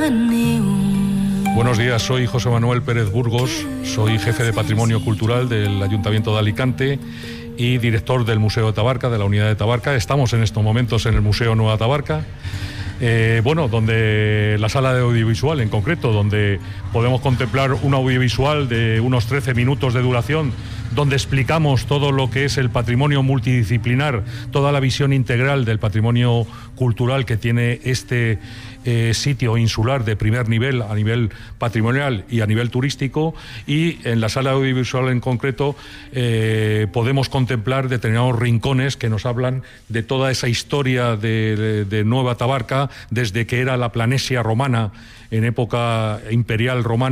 Buenos días, soy José Manuel Pérez Burgos, soy jefe de Patrimonio Cultural del Ayuntamiento de Alicante y director del Museo de Tabarca, de la Unidad de Tabarca. Estamos en estos momentos en el Museo Nueva Tabarca, donde la sala de audiovisual en concreto, donde podemos contemplar un audiovisual de unos 13 minutos de duración, donde explicamos todo lo que es el patrimonio multidisciplinar, toda la visión integral del patrimonio cultural que tiene este sitio insular de primer nivel, a nivel patrimonial y a nivel turístico. Y en la sala audiovisual en concreto podemos contemplar determinados rincones que nos hablan de toda esa historia de Nueva Tabarca, desde que era la Planesia romana en época imperial romana,